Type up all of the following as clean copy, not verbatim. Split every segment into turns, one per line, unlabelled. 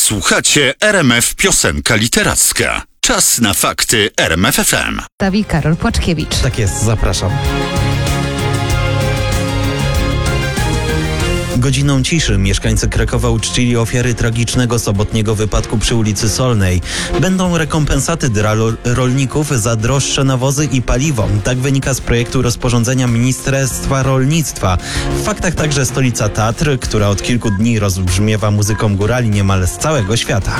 Słuchacie RMF Piosenka Literacka. Czas na fakty RMF FM.
Dawid Karol Płaczkiewicz.
Tak jest, zapraszam. Godziną ciszy mieszkańcy Krakowa uczcili ofiary tragicznego sobotniego wypadku przy ulicy Solnej. Będą rekompensaty dla rolników za droższe nawozy i paliwo. Tak wynika z projektu rozporządzenia Ministerstwa Rolnictwa. W faktach także stolica Tatr, która od kilku dni rozbrzmiewa muzyką górali niemal z całego świata.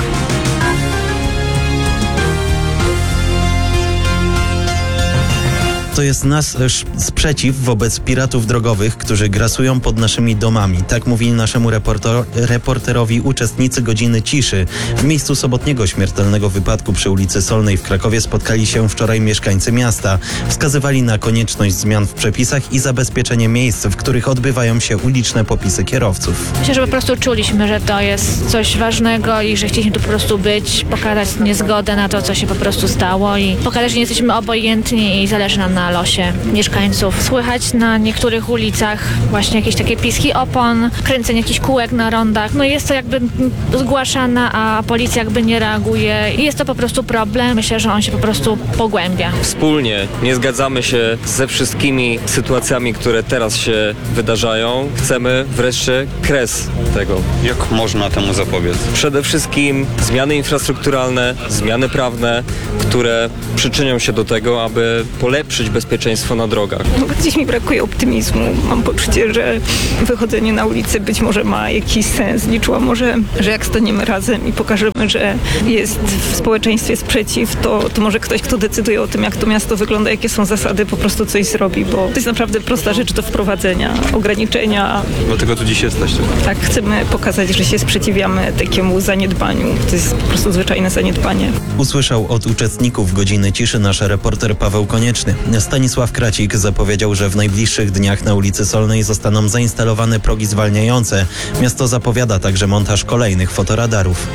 To jest nasz sprzeciw wobec piratów drogowych, którzy grasują pod naszymi domami. Tak mówili naszemu reporterowi uczestnicy godziny ciszy. W miejscu sobotniego śmiertelnego wypadku przy ulicy Solnej w Krakowie spotkali się wczoraj mieszkańcy miasta. Wskazywali na konieczność zmian w przepisach i zabezpieczenie miejsc, w których odbywają się uliczne popisy kierowców.
Myślę, że po prostu czuliśmy, że to jest coś ważnego i że chcieliśmy tu po prostu być, pokazać niezgodę na to, co się po prostu stało i pokazać, że nie jesteśmy obojętni i zależy nam na losie mieszkańców. Słychać na niektórych ulicach właśnie jakieś takie piski opon, kręcenie jakichś kółek na rondach. No jest to jakby zgłaszane, a policja jakby nie reaguje i jest to po prostu problem. Myślę, że on się po prostu pogłębia.
Wspólnie nie zgadzamy się ze wszystkimi sytuacjami, które teraz się wydarzają. Chcemy wreszcie kres tego.
Jak można temu zapobiec?
Przede wszystkim zmiany infrastrukturalne, zmiany prawne, które przyczynią się do tego, aby polepszyć bezpieczeństwo na drogach.
Gdzieś mi brakuje optymizmu. Mam poczucie, że wychodzenie na ulicę być może ma jakiś sens. Liczyłam może, że jak staniemy razem i pokażemy, że jest w społeczeństwie sprzeciw, to może ktoś, kto decyduje o tym, jak to miasto wygląda, jakie są zasady, po prostu coś zrobi, bo to jest naprawdę prosta rzecz do wprowadzenia, ograniczenia.
Dlatego tu dziś jesteście.
Tak, chcemy pokazać, że się sprzeciwiamy takiemu zaniedbaniu. To jest po prostu zwyczajne zaniedbanie.
Usłyszał od uczestników godziny ciszy nasz reporter Paweł Konieczny. Stanisław Kracik zapowiedział, że w najbliższych dniach na ulicy Solnej zostaną zainstalowane progi zwalniające. Miasto zapowiada także montaż kolejnych fotoradarów.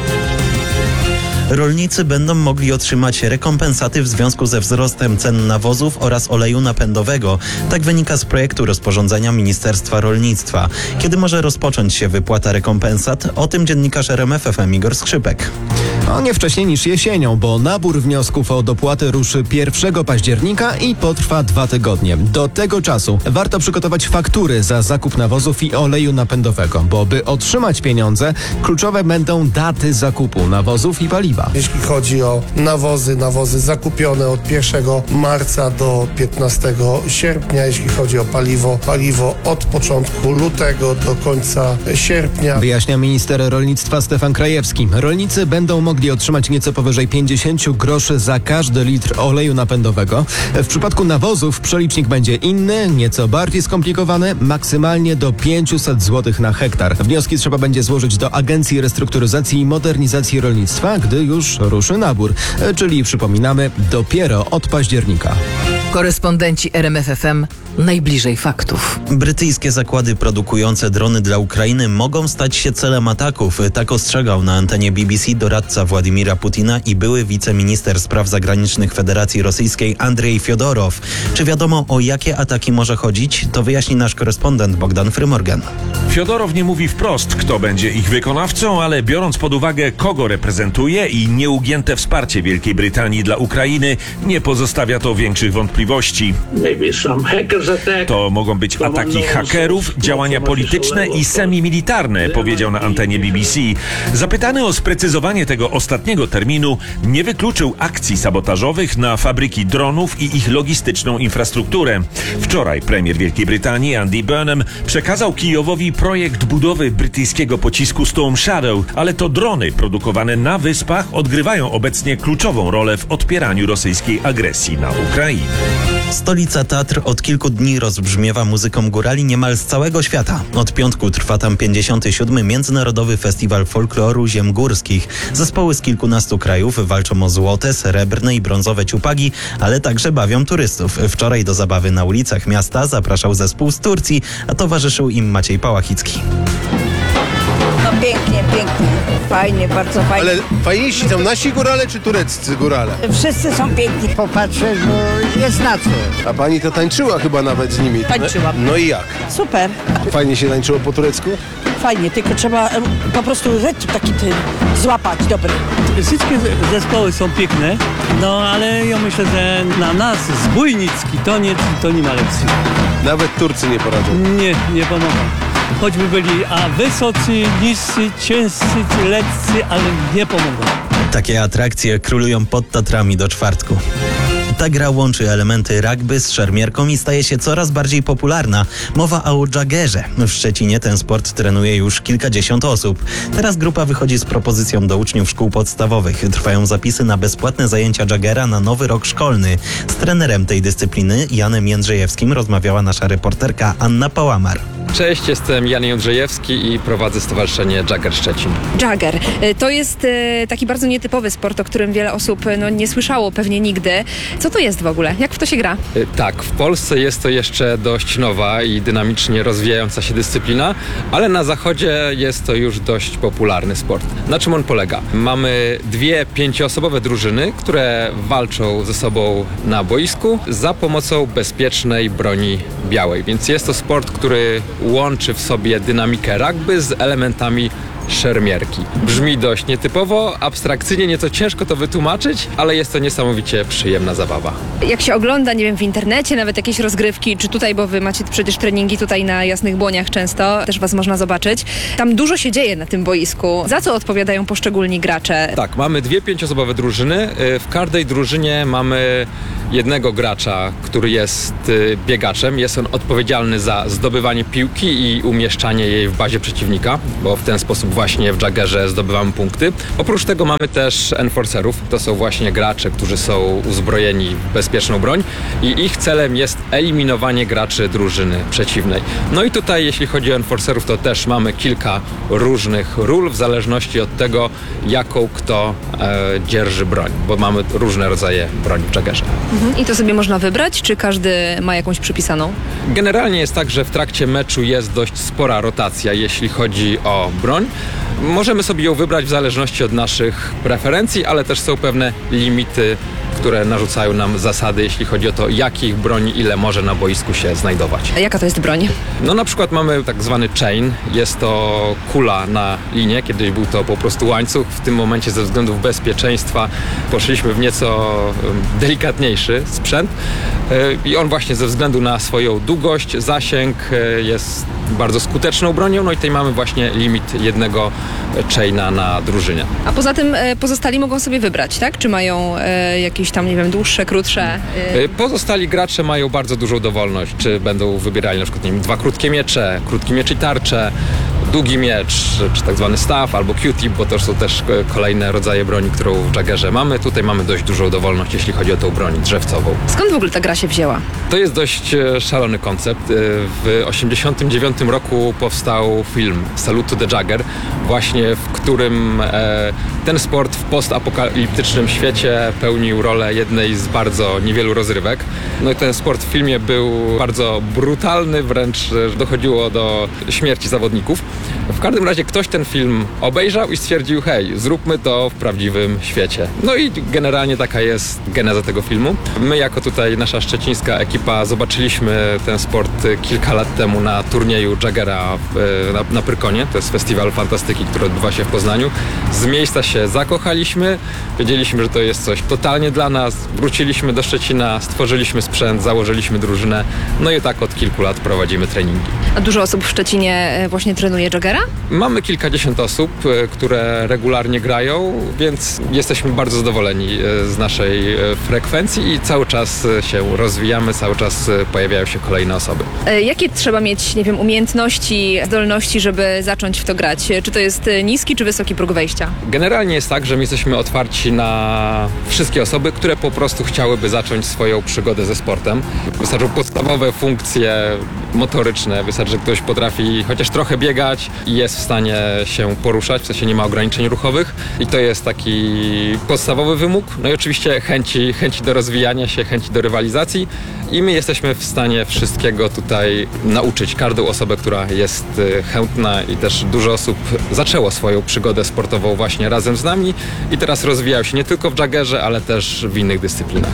Rolnicy będą mogli otrzymać rekompensaty w związku ze wzrostem cen nawozów oraz oleju napędowego. Tak wynika z projektu rozporządzenia Ministerstwa Rolnictwa. Kiedy może rozpocząć się wypłata rekompensat? O tym dziennikarz RMF FM Igor Skrzypek.
Nie wcześniej niż jesienią, bo nabór wniosków o dopłaty ruszy 1 października i potrwa 2 tygodnie. Do tego czasu warto przygotować faktury za zakup nawozów i oleju napędowego, bo by otrzymać pieniądze, kluczowe będą daty zakupu nawozów i paliwa.
Jeśli chodzi o nawozy zakupione od 1 marca do 15 sierpnia. Jeśli chodzi o paliwo od początku lutego do końca sierpnia.
Wyjaśnia minister rolnictwa Stefan Krajewski. Rolnicy będą mogli otrzymać nieco powyżej 50 groszy za każdy litr oleju napędowego. W przypadku nawozów przelicznik będzie inny, nieco bardziej skomplikowany, maksymalnie do 500 zł na hektar. Wnioski trzeba będzie złożyć do Agencji Restrukturyzacji i Modernizacji Rolnictwa, gdy już ruszy nabór, czyli przypominamy, dopiero od października.
Korespondenci RMF FM najbliżej faktów.
Brytyjskie zakłady produkujące drony dla Ukrainy mogą stać się celem ataków. Tak ostrzegał na antenie BBC doradca Władimira Putina i były wiceminister spraw zagranicznych Federacji Rosyjskiej Andrzej Fiodorow. Czy wiadomo, o jakie ataki może chodzić? To wyjaśni nasz korespondent Bogdan Frymorgan.
Fiodorow nie mówi wprost, kto będzie ich wykonawcą, ale biorąc pod uwagę, kogo reprezentuje i nieugięte wsparcie Wielkiej Brytanii dla Ukrainy, nie pozostawia to większych wątpliwości. To mogą być ataki hakerów, działania polityczne i semi-militarne, powiedział na antenie BBC. Zapytany o sprecyzowanie tego ostatniego terminu, nie wykluczył akcji sabotażowych na fabryki dronów i ich logistyczną infrastrukturę. Wczoraj premier Wielkiej Brytanii Andy Burnham przekazał Kijowowi projekt budowy brytyjskiego pocisku Storm Shadow, ale to drony produkowane na Wyspach odgrywają obecnie kluczową rolę w odpieraniu rosyjskiej agresji na Ukrainę.
Stolica Tatr od kilku dni rozbrzmiewa muzyką górali niemal z całego świata. Od piątku trwa tam 57. Międzynarodowy Festiwal Folkloru Ziem Górskich. Zespoły z kilkunastu krajów walczą o złote, srebrne i brązowe ciupagi, ale także bawią turystów. Wczoraj do zabawy na ulicach miasta zapraszał zespół z Turcji, a towarzyszył im Maciej Pałachicki.
Pięknie. Fajnie, bardzo fajnie.
Ale fajniejsi są nasi górale czy tureccy górale?
Wszyscy są piękni. Popatrzę, bo jest na co.
A pani to tańczyła chyba nawet z nimi.
Tańczyłam.
No i jak?
Super.
Fajnie się tańczyło po turecku?
fajnie, tylko trzeba po prostu rytm taki złapać dobry.
Wszystkie zespoły są piękne, no ale ja myślę, że na nas Zbójnicki to nie ma lepszy.
Nawet Turcy nie poradzą.
Nie pomogą. Choćby byli wysocy, niscy, ciężcy, lekcy, ale nie pomogą.
Takie atrakcje królują pod Tatrami do czwartku. Ta gra łączy elementy rugby z szermierką i staje się coraz bardziej popularna. Mowa o jaggerze. W Szczecinie ten sport trenuje już kilkadziesiąt osób. Teraz grupa wychodzi z propozycją do uczniów szkół podstawowych. Trwają zapisy na bezpłatne zajęcia jaggera na nowy rok szkolny. Z trenerem tej dyscypliny, Janem Jędrzejewskim, rozmawiała nasza reporterka Anna Pałamar.
Cześć, jestem Jan Jędrzejewski i prowadzę Stowarzyszenie Jagger Szczecin.
Jagger to jest taki bardzo nietypowy sport, o którym wiele osób nie słyszało pewnie nigdy. Co to jest w ogóle? Jak w to się gra?
Tak, w Polsce jest to jeszcze dość nowa i dynamicznie rozwijająca się dyscyplina, ale na zachodzie jest to już dość popularny sport. Na czym on polega? Mamy 2 5-osobowe drużyny, które walczą ze sobą na boisku za pomocą bezpiecznej broni białej, więc jest to sport, który łączy w sobie dynamikę rugby z elementami szermierki. Brzmi dość nietypowo, abstrakcyjnie, nieco ciężko to wytłumaczyć, ale jest to niesamowicie przyjemna zabawa.
Jak się ogląda, nie wiem, w internecie, nawet jakieś rozgrywki, czy tutaj, bo wy macie przecież treningi tutaj na Jasnych Błoniach często, też was można zobaczyć. Tam dużo się dzieje na tym boisku. Za co odpowiadają poszczególni gracze?
Tak, mamy 2 5-osobowe drużyny. W każdej drużynie mamy jednego gracza, który jest biegaczem. Jest on odpowiedzialny za zdobywanie piłki i umieszczanie jej w bazie przeciwnika, bo w ten sposób właśnie w jaggerze zdobywamy punkty. Oprócz tego mamy też enforcerów. To są właśnie gracze, którzy są uzbrojeni w bezpieczną broń i ich celem jest eliminowanie graczy drużyny przeciwnej. No i tutaj, jeśli chodzi o enforcerów, to też mamy kilka różnych ról w zależności od tego, jaką kto dzierży broń, bo mamy różne rodzaje broni w jaggerze.
I to sobie można wybrać, czy każdy ma jakąś przypisaną?
Generalnie jest tak, że w trakcie meczu jest dość spora rotacja, jeśli chodzi o broń. Możemy sobie ją wybrać w zależności od naszych preferencji, ale też są pewne limity, które narzucają nam zasady, jeśli chodzi o to, jakich broni ile może na boisku się znajdować.
A jaka to jest broń?
No na przykład mamy tak zwany chain. Jest to kula na linię. Kiedyś był to po prostu łańcuch. W tym momencie ze względów bezpieczeństwa poszliśmy w nieco delikatniejszy sprzęt. I on właśnie ze względu na swoją długość, zasięg jest bardzo skuteczną bronią. No i tutaj mamy właśnie limit jednego chaina na drużynie.
A poza tym pozostali mogą sobie wybrać, tak? Czy mają jakieś tam, nie wiem, dłuższe, krótsze?
Pozostali gracze mają bardzo dużą dowolność. Czy będą wybierali na przykład, nie wiem, 2 krótki miecze i tarcze, długi miecz, czy tak zwany staff, albo Q-tip, bo to są też kolejne rodzaje broni, którą w jaggerze mamy. Tutaj mamy dość dużą dowolność, jeśli chodzi o tą broń drzewcową.
Skąd w ogóle ta gra się wzięła?
To jest dość szalony koncept. W 1989 roku powstał film Salute to the Jagger, właśnie w którym ten sport w postapokaliptycznym świecie pełnił rolę jednej z bardzo niewielu rozrywek. No i ten sport w filmie był bardzo brutalny, wręcz dochodziło do śmierci zawodników. W każdym razie ktoś ten film obejrzał i stwierdził, hej, zróbmy to w prawdziwym świecie. No i generalnie taka jest geneza tego filmu. My jako tutaj nasza szczecińska ekipa zobaczyliśmy ten sport kilka lat temu na turnieju jaggera na Pyrkonie. To jest festiwal fantastyki, który odbywa się w Poznaniu. Z miejsca się zakochaliśmy, wiedzieliśmy, że to jest coś totalnie dla nas. Wróciliśmy do Szczecina, stworzyliśmy sprzęt, założyliśmy drużynę. No i tak od kilku lat prowadzimy treningi.
A dużo osób w Szczecinie właśnie trenuje jaggera?
Mamy kilkadziesiąt osób, które regularnie grają, więc jesteśmy bardzo zadowoleni z naszej frekwencji i cały czas się rozwijamy, cały czas pojawiają się kolejne osoby.
Jakie trzeba mieć, nie wiem, umiejętności, zdolności, żeby zacząć w to grać? Czy to jest niski czy wysoki próg wejścia?
Generalnie jest tak, że my jesteśmy otwarci na wszystkie osoby, które po prostu chciałyby zacząć swoją przygodę ze sportem. Wystarczą podstawowe funkcje motoryczne, wystarczy, że ktoś potrafi chociaż trochę biegać i jest w stanie się poruszać, w sensie nie ma ograniczeń ruchowych i to jest taki podstawowy wymóg. No i oczywiście chęci do rozwijania się, chęci do rywalizacji i my jesteśmy w stanie wszystkiego tutaj nauczyć każdą osobę, która jest chętna i też dużo osób zaczęło swoją przygodę sportową właśnie razem z nami i teraz rozwijają się nie tylko w jaggerze, ale też w innych dyscyplinach.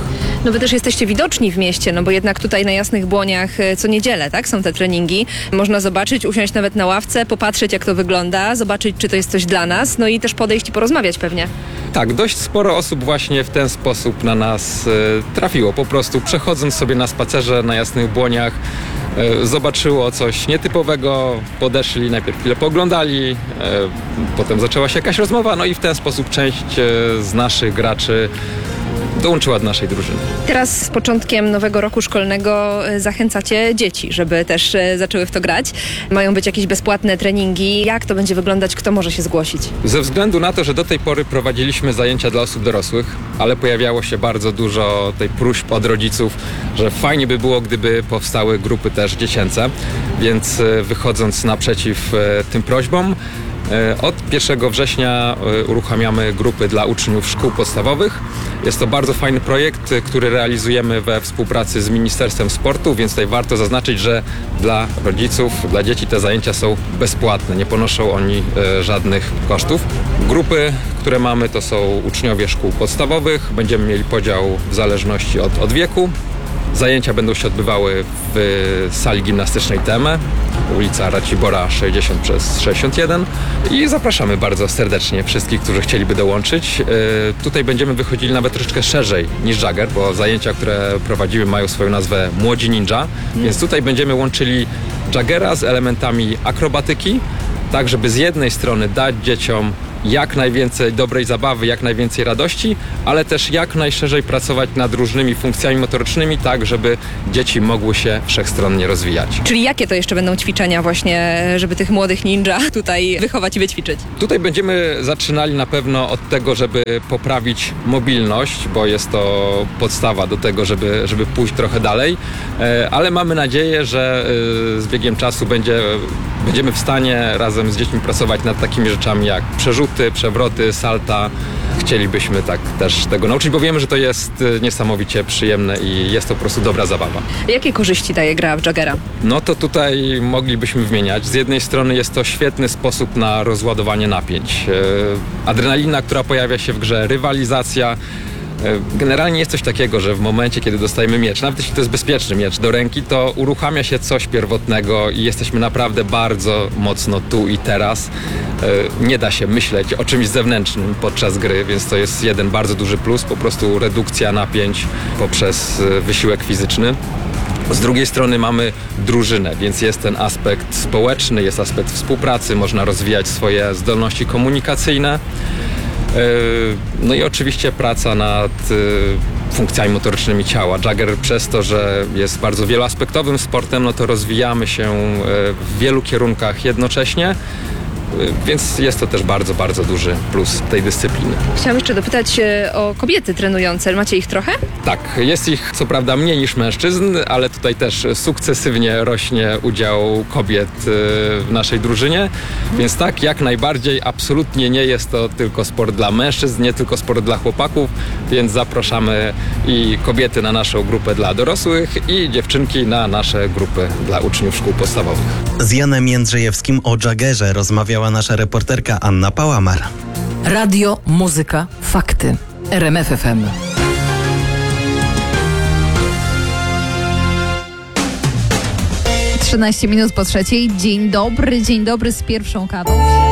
No wy też jesteście widoczni w mieście, no bo jednak tutaj na Jasnych Błoniach co niedzielę, tak? Są te treningi. Można zobaczyć, usiąść nawet na ławce, popatrzeć jak to wygląda, zobaczyć czy to jest coś dla nas, no i też podejść i porozmawiać pewnie.
Tak, dość sporo osób właśnie w ten sposób na nas trafiło. Po prostu przechodząc sobie na spacerze na Jasnych Błoniach, zobaczyło coś nietypowego, podeszli, najpierw chwilę pooglądali, potem zaczęła się jakaś rozmowa, no i w ten sposób część z naszych graczy dołączyła do naszej drużyny.
Teraz z początkiem nowego roku szkolnego zachęcacie dzieci, żeby też zaczęły w to grać. Mają być jakieś bezpłatne treningi. Jak to będzie wyglądać? Kto może się zgłosić?
Ze względu na to, że do tej pory prowadziliśmy zajęcia dla osób dorosłych, ale pojawiało się bardzo dużo tej próśb od rodziców, że fajnie by było, gdyby powstały grupy też dziecięce, więc wychodząc naprzeciw tym prośbom, od 1 września uruchamiamy grupy dla uczniów szkół podstawowych. Jest to bardzo fajny projekt, który realizujemy we współpracy z Ministerstwem Sportu, więc tutaj warto zaznaczyć, że dla rodziców, dla dzieci te zajęcia są bezpłatne, nie ponoszą oni żadnych kosztów. Grupy, które mamy, to są uczniowie szkół podstawowych. Będziemy mieli podział w zależności od wieku. Zajęcia będą się odbywały w sali gimnastycznej TEME, ulica Racibora 60/61 i zapraszamy bardzo serdecznie wszystkich, którzy chcieliby dołączyć. Tutaj będziemy wychodzili nawet troszeczkę szerzej niż Jagger, bo zajęcia, które prowadzimy, mają swoją nazwę Młodzi Ninja, więc tutaj będziemy łączyli Jaggera z elementami akrobatyki, tak żeby z jednej strony dać dzieciom jak najwięcej dobrej zabawy, jak najwięcej radości, ale też jak najszerzej pracować nad różnymi funkcjami motorycznymi, tak żeby dzieci mogły się wszechstronnie rozwijać.
Czyli jakie to jeszcze będą ćwiczenia właśnie, żeby tych młodych ninja tutaj wychować i wyćwiczyć?
Tutaj będziemy zaczynali na pewno od tego, żeby poprawić mobilność, bo jest to podstawa do tego, żeby pójść trochę dalej, ale mamy nadzieję, że z biegiem czasu będziemy w stanie razem z dziećmi pracować nad takimi rzeczami jak przerzuty, przewroty, salta. Chcielibyśmy tak też tego nauczyć, bo wiemy, że to jest niesamowicie przyjemne i jest to po prostu dobra zabawa.
Jakie korzyści daje gra w Jaggera?
No to tutaj moglibyśmy wymieniać. Z jednej strony jest to świetny sposób na rozładowanie napięć. Adrenalina, która pojawia się w grze, rywalizacja. Generalnie jest coś takiego, że w momencie, kiedy dostajemy miecz, nawet jeśli to jest bezpieczny miecz do ręki, to uruchamia się coś pierwotnego i jesteśmy naprawdę bardzo mocno tu i teraz. Nie da się myśleć o czymś zewnętrznym podczas gry, więc to jest jeden bardzo duży plus, po prostu redukcja napięć poprzez wysiłek fizyczny. Z drugiej strony mamy drużynę, więc jest ten aspekt społeczny, jest aspekt współpracy, można rozwijać swoje zdolności komunikacyjne. No i oczywiście praca nad funkcjami motorycznymi ciała. Jagger przez to, że jest bardzo wieloaspektowym sportem, no to rozwijamy się w wielu kierunkach jednocześnie. Więc jest to też bardzo, bardzo duży plus tej dyscypliny.
Chciałam jeszcze dopytać o kobiety trenujące. Macie ich trochę?
Tak, jest ich co prawda mniej niż mężczyzn, ale tutaj też sukcesywnie rośnie udział kobiet w naszej drużynie. Więc tak, jak najbardziej, absolutnie nie jest to tylko sport dla mężczyzn, nie tylko sport dla chłopaków, więc zapraszamy i kobiety na naszą grupę dla dorosłych i dziewczynki na nasze grupy dla uczniów szkół podstawowych.
Z Janem Jędrzejewskim o Jaggerze rozmawiała nasza reporterka Anna Pałamar.
Radio, muzyka, fakty. RMF FM.
13 minut po 3:00. Dzień dobry z pierwszą kawą.